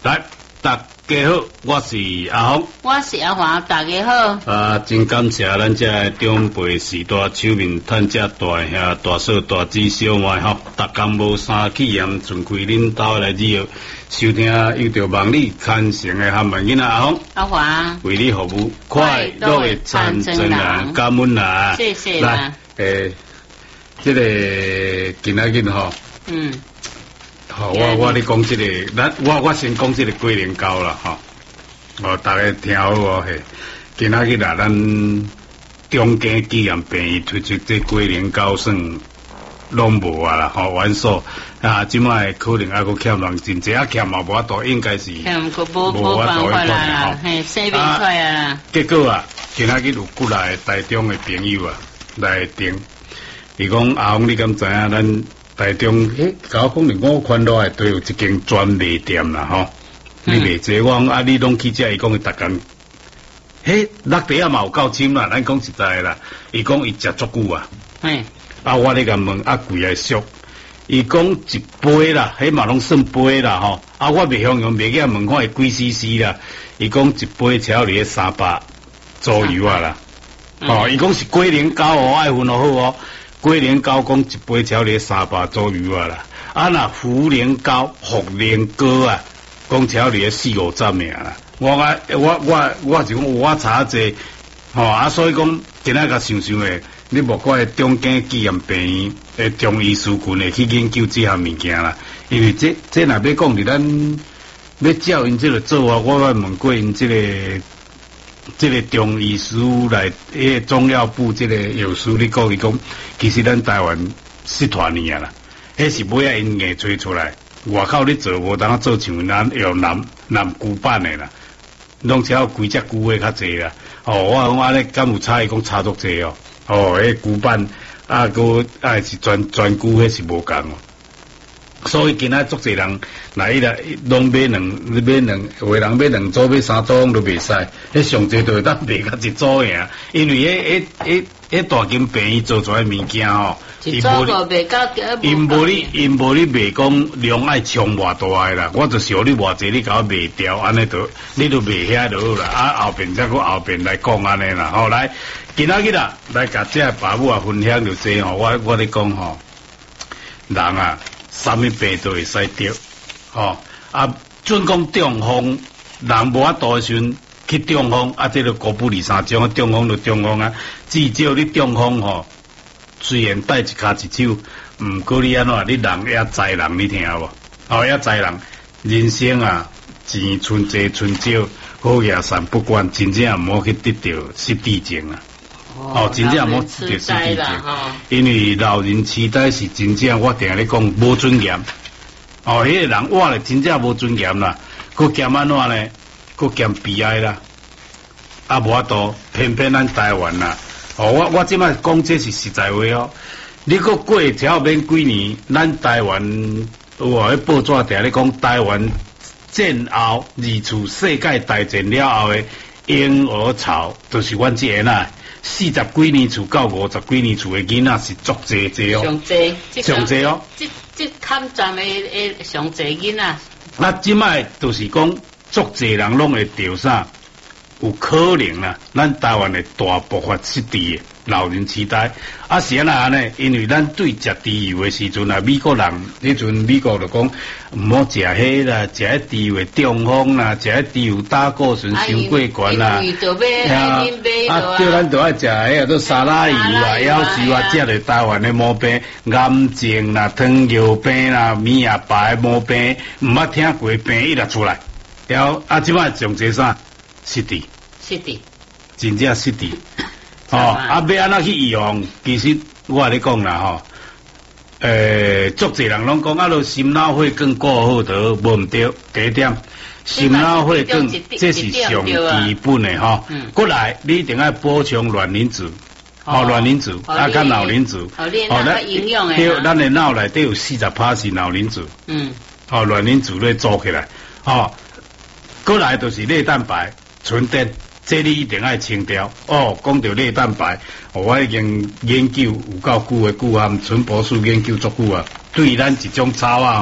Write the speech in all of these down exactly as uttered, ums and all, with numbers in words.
来，大家好，我是阿峰， 我是阿华，大家好。 啊，真感谢咱这长辈时代手面探这大兄、大嫂、大姊、小妹吼，逐工无三气炎，尽开恁兜来旅游，收听有着望你牵成的汉文囡仔阿峰， 阿华为你服务，快乐的参政人，感恩啦， 谢谢啦。 来，诶，这个今仔日吼， 嗯。 好，我我咧讲这个，咱我我先讲这个龟苓膏啦，吼，哦，大家听好哦，嘿，今仔日啊，咱中间纪念病院推出这龟苓膏算拢无啊啦，吼，完数啊，即摆可能还佫欠人真济，啊欠嘛无法度，应该是欠佫无无办法啦，嘿，生病出来啦。 结果啊，今仔日有过来台中的朋友啊来订，伊讲阿峰，你敢知影咱？台中，诶，甲我讲咧，我看到诶都有一间专卖店啦，吼、嗯，你卖这我讲啊，你拢去遮，伊讲伊逐工，嘿，落地啊嘛有够深啦，咱讲实在啦，伊讲伊食足久啊， 嘿， 啊，我咧甲问啊贵还俗，伊讲一杯啦，迄嘛拢算杯啦，吼，啊，我袂向用，袂记问看伊几 C C 啦，伊讲一杯超伫三百左右啊啦，嗯、哦，伊讲是龟苓膏哦，爱分好好哦。龟苓膏讲一杯超咧三百左右啊啦，啊那茯苓膏、茯苓膏啊，讲超咧四五十尔啦。我啊，我我我就讲我查者，吼啊，所以讲今仔个想想诶，你莫怪中间纪念病院诶中医师群会去研究这项物件啦，因为这这若要讲伫咱要照因这个做啊，我问问过因这个。这个中医师来，迄个中药部这个药师你讲伊讲，其实咱台湾十多年啊啦，迄是尾啊因硬吹出来，外口你做无当做像咱用南南古版的啦，拢只有几只古的较济啦。哦，我讲安尼敢有差，伊讲差足济哦。哦，迄古版啊，个啊是专专古，迄是无共哦。所以今仔足侪人来啦，拢买两，买两，有诶人买两组，买三组都袂使。迄上济就会当卖甲一组尔，因为迄迄迄迄大金病院做出来物件吼， 一组个卖到因无你因无你卖讲量爱冲偌大诶啦，我就是互你偌济，你甲我卖掉，安尼就你就卖遐就好啦。啊后边再搁后边来讲安尼啦，吼来，今仔日啦，来甲这爸母啊分享就这吼，我我咧讲吼，人啊。啥物病都会使得，吼、哦、啊！准讲中风，人无法度时阵去中风，啊，这个古不离三种，中风就中风啊。至少你中风吼，虽然带一骹一手，毋过你安怎，你人也在人，你听无？哦，也在人，人生啊，钱存济存少，好也散不管，真正毋好去得到失智症啊。哦，真正莫得失智症，因为老人痴呆是真正，我定咧讲无尊严。哦，迄、那个人活咧真正无尊严啦，佮兼安怎呢？佮兼悲哀啦。啊，无法度，偏偏咱台湾啦。哦，我我即摆讲这是实在话哦。你佮过条免几年，咱台湾有啊，迄报纸定咧讲台湾战后二次世界大战了后诶婴儿潮，就是阮即个啦。四十几年厝到五十几年厝的囡仔是足济济哦， 上济， 上济哦， 即即抗战的诶上济囡仔。 那即摆就是讲，足济人拢会着啥？有可能啦，咱台湾的大爆发失智的老人痴呆，啊是安那呢？因为咱对食猪油的时阵啊，美国人迄阵美国就讲毋好食迄啦，食迄猪油的中风啦，食迄猪油胆固醇伤过悬啦，啊，啊，叫咱都爱食迄个沙拉油啦，要是话食着台湾的毛病，癌症啦、糖尿病啦、面也白毛病，毋捌听过病一直出来，然后啊，即摆上济啥？失智， 失智， 真正失智。哦，啊，要安怎去预防？其实我咧讲啦，吼，诶，足侪人拢讲啊，落心脑血管过好得无毋对，第一点，心脑血管这是上基本的吼。过来，你一定要补充卵磷脂，哦，卵磷脂，啊，甲脑磷脂， 哦，咱营养的， 对，咱的脑内底有四十趴是脑磷脂，嗯，哦，卵磷脂咧做起来，哦，过来就是类蛋白。纯电，这你一定要清掉哦。讲到类蛋白，我已经研究有够久的久啊，纯博士研究足久啊。对咱一种草啊，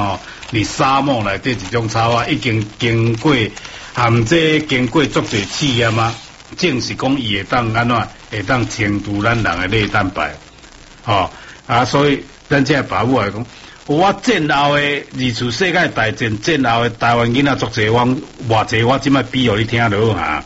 伫沙漠内底一种草啊，已经经过含这经过足侪试验啊，正是讲伊会当安怎会当清除咱人的内蛋白，吼、哦、啊，所以咱这爸母来讲，我战后的二次世界大战战后的台湾囡仔足侪，我偌济我即摆比互你听落哈。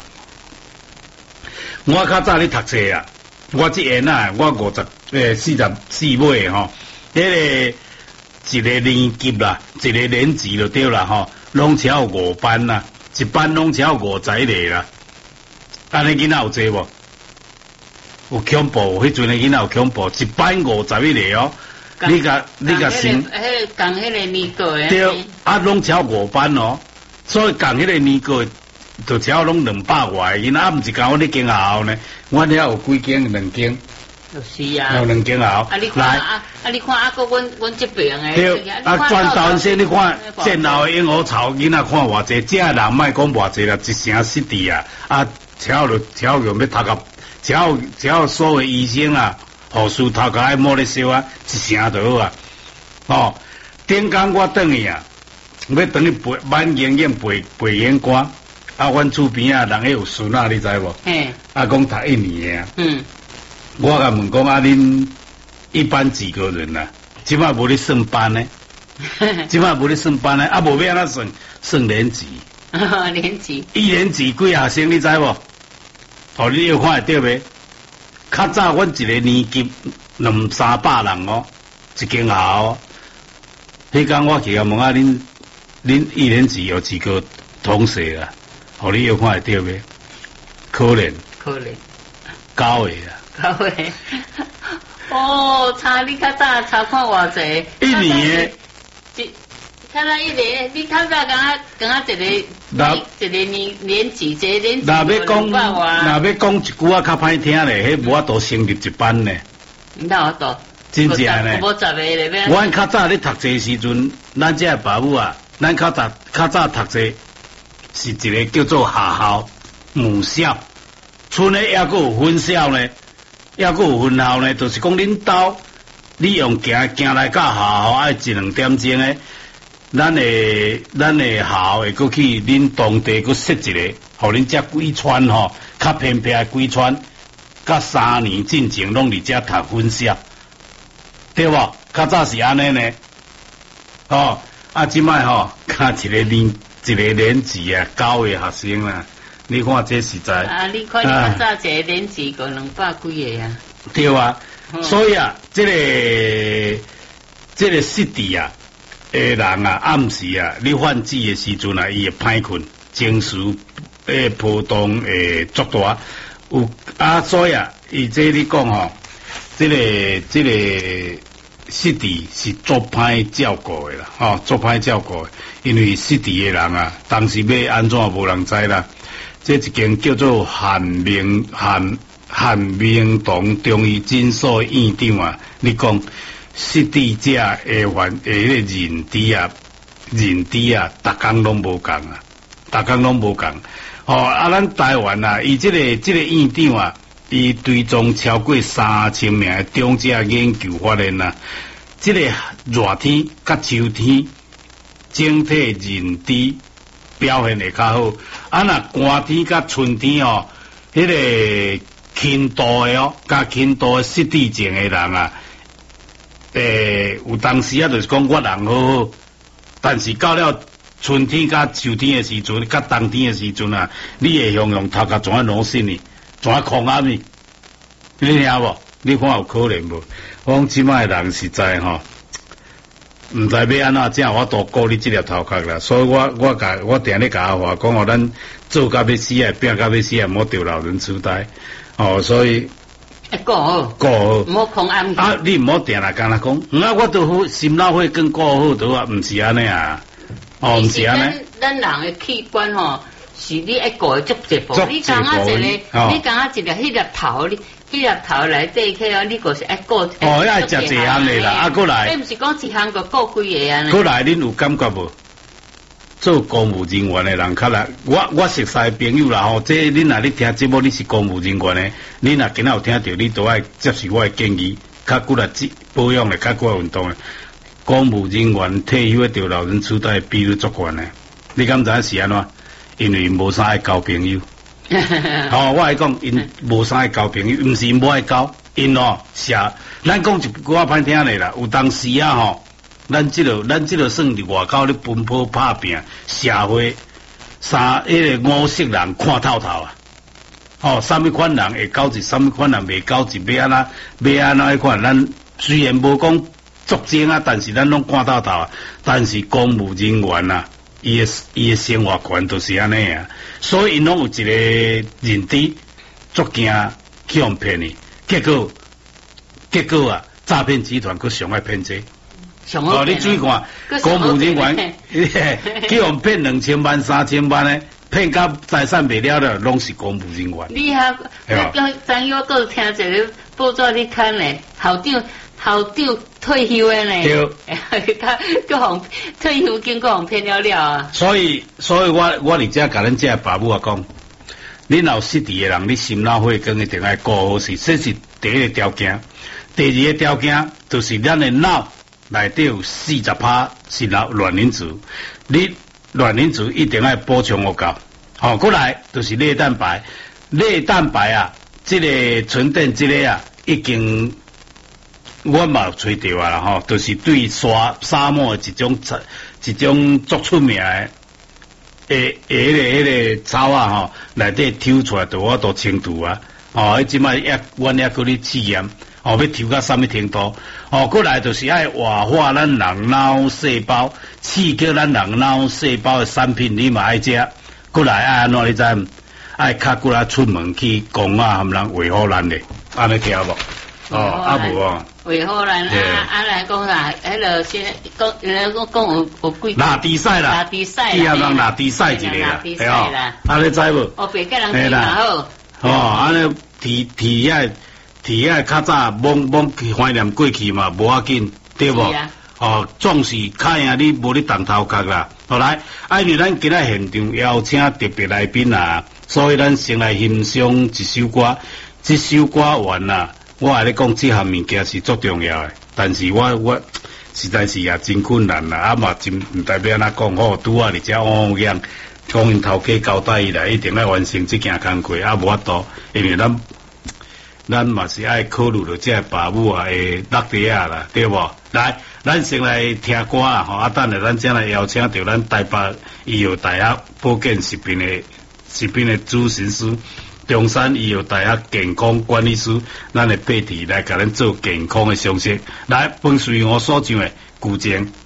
我较早咧读册啊，我即下呐，我五十诶四十四尾吼，迄、那个一个年级啦，一个年级就对啦吼，拢只有五班啦，一班拢只有五十个啦。安尼囡仔有济无？有恐怖，迄阵的囡仔有恐怖，一班五十一个哦。你甲你甲先， 迄讲迄个年过诶。 对，啊，拢只有五班哦，所以讲迄个年过。就只有拢两百外，因啊，毋是讲我咧间校呢，我了有几间两间， 就是啊， 有两间校。 啊，你看啊，啊，你看啊，个阮阮这边诶， 对，啊，转头先你看战后婴儿潮，囡仔看偌济，这人莫讲偌济啦，一城失地啊，啊，超了超用要读到，超超所有医生啊、护士读到爱摸咧烧啊，一城就好啊。哦，顶工我转去啊，要等于背满营养背背眼光。啊，阮厝边啊，人迄有孙啊，你知无？ 嘿， 啊，讲读一年啊。 嗯。 我甲问讲啊，恁一班几个人啊？即摆无咧算班呢？即摆无咧算班呢？啊，无要安怎算？算年级。 年级。 一年级几学生你知无？哦，你有看会对袂？较早阮一个年级两三百人哦，一间校哦。迄天我去甲问啊，恁恁一年级有几个同学啊？互你有看会对袂？可能， 可能， 九个啊， 九个，哦，差你较早差看偌济？ 一年的，一，较早一年，你较早敢若敢若一个，一个年年级，一个年级， 若要讲，若要讲一句啊，较歹听咧，迄无法度成立一班呢。 唔得我度， 真正呢。 无十个咧，要。 阮较早咧读册时阵，咱这爸母啊，咱较早较早读册。是一个叫做下校、母校，村咧也阁有分校呢，也阁有分校呢，就是讲恁兜你用行行来到下校爱一两点钟诶，咱诶咱诶校会阁去恁当地阁设一个，互恁遮规川吼，较偏僻诶规川，甲三年进前拢伫遮读分校，对无？较早是安尼呢，哦，啊，即摆吼，加一个年。一个年级啊，九个学生啦，你看这实在。 啊，你看你较早一个年级个两百几个啊。 对啊，嗯、所以啊，这个这个失地啊，诶人啊，暗时啊，你换季的时阵啊，伊会歹困，情绪诶波动诶足大。有啊，所以啊，伊这你讲吼，这个这个。失地是足歹照顾的啦，吼、哦，足歹照顾的，因为失地的人啊，当时要安怎无人知啦。这一间叫做韩明韩韩明堂中医诊所院长啊，你讲失地者诶患诶个认知啊，认知啊，逐工拢无共啊，逐工拢无共。哦，啊，咱台湾啊，伊这个这个院长啊。伊追踪超过三千名的长者研究发现啊，这个热天甲秋天整体认知表现会较好。啊，若寒天甲春天哦，迄、那个轻度的哦，甲轻度的失智症的人啊，诶、欸，有当时啊，就是讲我人好好，但是到了春天甲秋天的时阵，甲冬天的时阵啊，你会向向头壳怎啊脑心呢？怎啊空暗呢？你听无？你看有可能无？我讲即摆人实在吼，毋知要安怎正，我多顾你即粒头壳啦。所以我我甲我定咧甲话讲哦，咱做甲要死啊，拼甲要死啊，莫丢老人痴呆哦。所以会顾好， 顾好， 毋好空暗啊！你毋好定来干那讲，啊，我都好心脑血管顾好都啊，毋是安尼啊，哦，毋是安尼。 咱人诶器官吼。是你一个足一步，你讲啊一个，哦、你讲啊一个迄粒头，你迄粒头来对起啊，你个是一个。 哦，要食一项的啦，啊，过来。 你毋是讲一项个顾几个啊？ 过来，恁有感觉无？做公务人员的人较来，我我熟悉朋友啦吼，这恁若咧听节目，你是公务人员的，你若今仔有听到，你都爱接受我的建议，较骨力保养的，较骨力运动的。 公务人员退休着老人痴呆比率足悬诶。你敢知影是安怎？因为无啥爱交朋友。哦，我来讲，因无啥爱交朋友，毋是因无爱交，因哦，社，咱讲一句我歹听咧啦，有当时啊吼，咱即落咱即落算伫外口咧奔波拍拼，社会三迄个五色人看透透啊。哦，什么款人会交际，什么款人袂交际，要安怎要安怎迄款，咱虽然无讲作证啊，但是咱拢看透透啊。但是公务人员啊，伊诶伊诶生活权都是安尼啊，所以因拢有一个认知，足惊去互骗去，结果结果啊，诈骗集团佫上爱骗济。哦，你注意看，公务人员去互骗两千万、三千万诶。骗到财产袂了了，拢是公务人员。 你哈，昨昨我搁听一个报纸咧看咧，校长校长退休诶呢，对，他各行退休金各行骗了了啊。所以， 所以我我伫遮甲咱遮爸母啊讲，恁有失智诶人，你心脑血管一定爱顾好势，这是第一个条件。第二个条件就是咱诶脑内底有四十趴是老卵磷脂，你。卵磷脂一定要补充有够，好、哦，过来就是类蛋白，类蛋白啊，这个纯电这个啊，已经我嘛吹到啊啦吼，就是对沙沙漠一种一种足出名的，诶诶，迄个迄个草啊吼，内底抽出来，都我都清除啊，哦，迄即摆也阮也搁咧试验。哦，要抽到什么程度？哦，过来就是爱活化咱人脑细胞，刺激咱人脑细胞的产品，你嘛爱食。过来爱安怎你知？爱较过来出门去讲啊，含人维护咱咧，安尼听无？哦，啊无哦。 维护咱啊啊来讲啦，迄个先讲，人讲讲有有几？ 拉低赛啦， 拉低赛啦， 第二人拉低赛一个啦， 系哦， 安尼知无？ 哦，别个人听嘛好。 哦，安尼体体遐。体啊，较早懵懵去怀念过去嘛，无要紧，对无？啊、哦，总是看赢你无你动头壳啦。好来，啊，因为咱今仔现场邀请特别来宾啊，所以咱先来欣赏一首歌。这首歌完啦，我来讲这项物件是足重要的，但是我我实在是也真困难啦，啊嘛真唔代表咱讲好拄啊，而且哦样讲因头家交代伊来，一定要完成这件工课，啊无法度，因为咱。咱嘛是爱考虑到这爸母啊会落地啊啦，对无？来，咱先来听歌啊，吼！啊，等下咱再来邀请到咱台北医药大学保健食品的食品的主治师，中山医药大学健康管理师，咱的佩蒂来甲咱做健康的详细。来，伴随我所唱的古筝。